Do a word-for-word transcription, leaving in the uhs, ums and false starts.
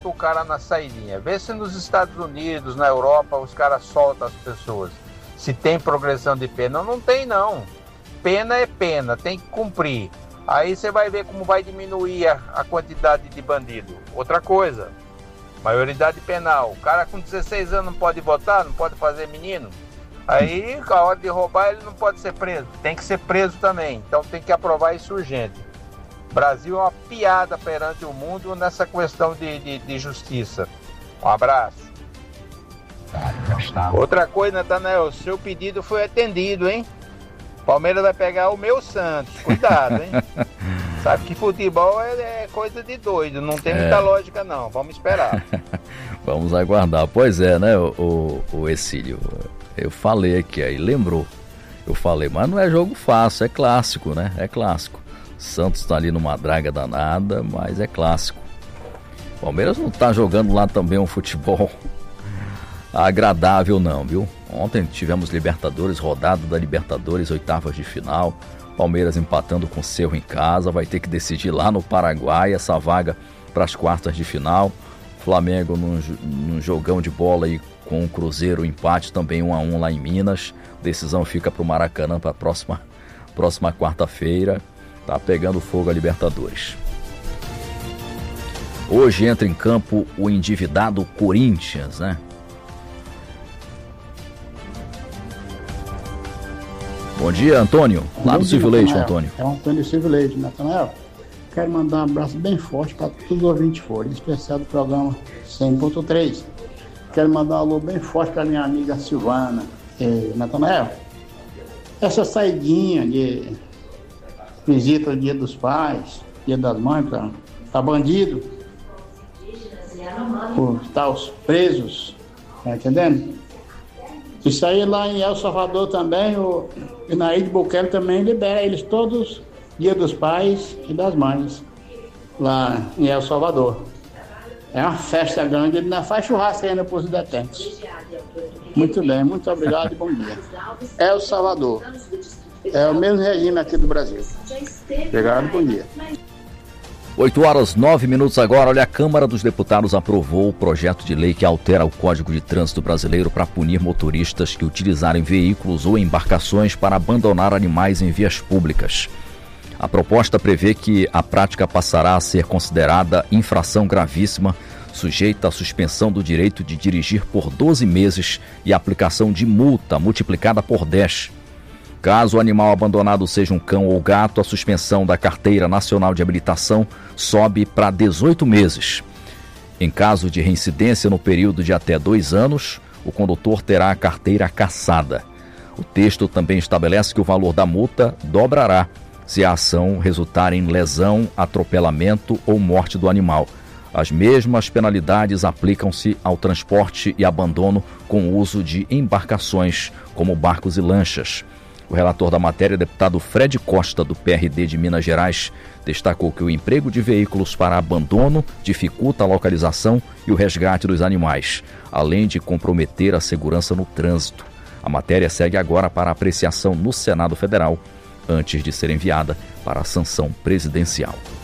o cara na saidinha. Vê se nos Estados Unidos, na Europa, os caras soltam as pessoas. Se tem progressão de pena. Não tem, não. Pena é pena, tem que cumprir. Aí você vai ver como vai diminuir a, a quantidade de bandido. Outra coisa, maioridade penal. O cara com dezesseis anos não pode votar, não pode fazer menino. Aí, a hora de roubar, ele não pode ser preso. Tem que ser preso também. Então tem que aprovar isso urgente. O Brasil é uma piada perante o mundo nessa questão de, de, de justiça. Um abraço. Outra coisa, Natanael, o seu pedido foi atendido, hein? Palmeiras vai pegar o meu Santos. Cuidado, hein? Sabe que futebol é, é coisa de doido. Não tem é. muita lógica, não. Vamos esperar. Vamos aguardar. Pois é, né, o, o, o Exílio? Eu falei aqui, aí lembrou. Eu falei, mas não é jogo fácil, é clássico, né? É clássico. Santos tá ali numa draga danada, mas é clássico. Palmeiras não tá jogando lá também um futebol agradável não, viu? Ontem tivemos Libertadores, rodada da Libertadores, oitavas de final. Palmeiras empatando com o Cerro em casa, vai ter que decidir lá no Paraguai essa vaga para as quartas de final. Flamengo num, num jogão de bola aí com o Cruzeiro, empate também um a um lá em Minas. Decisão fica para o Maracanã para a próxima, próxima quarta-feira. Tá pegando fogo a Libertadores. Hoje entra em campo o endividado Corinthians, né? Bom dia, Antônio. Lá do Silvio Leite, Antônio. É o Antônio Silvio Leite, Natanael. Quero mandar um abraço bem forte para todos os ouvintes forem, em especial do programa cem ponto três. Quero mandar um alô bem forte para minha amiga Silvana. É, Natanael, essa saidinha de visita ao Dia dos Pais, Dia das Mães, para tá bandido, por estar os presos, tá entendendo? Isso aí lá em El Salvador também, o Inaíde Bukele também libera eles todos, Dia dos Pais e das Mães, lá em El Salvador. É uma festa grande, ele ainda faz churrasco ainda para os detentos. Muito bem, muito obrigado e bom dia. El Salvador. É o mesmo regime aqui do Brasil. Obrigado, bom dia. oito horas, nove minutos agora. Olha, a Câmara dos Deputados aprovou o projeto de lei que altera o Código de Trânsito Brasileiro para punir motoristas que utilizarem veículos ou embarcações para abandonar animais em vias públicas. A proposta prevê que a prática passará a ser considerada infração gravíssima, sujeita à suspensão do direito de dirigir por doze meses e aplicação de multa multiplicada por dez. Caso o animal abandonado seja um cão ou gato, a suspensão da Carteira Nacional de Habilitação sobe para dezoito meses. Em caso de reincidência no período de até dois anos, o condutor terá a carteira cassada. O texto também estabelece que o valor da multa dobrará se a ação resultar em lesão, atropelamento ou morte do animal. As mesmas penalidades aplicam-se ao transporte e abandono com uso de embarcações, como barcos e lanchas. O relator da matéria, deputado Fred Costa, do P R D de Minas Gerais, destacou que o emprego de veículos para abandono dificulta a localização e o resgate dos animais, além de comprometer a segurança no trânsito. A matéria segue agora para apreciação no Senado Federal, antes de ser enviada para a sanção presidencial.